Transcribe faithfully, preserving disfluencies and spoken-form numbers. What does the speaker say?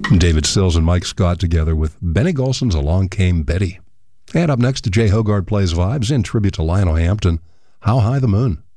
David Sills and Mike Scott together with Benny Golson's Along Came Betty. And up next, Jay Hogard plays Vibes in tribute to Lionel Hampton, How High the Moon.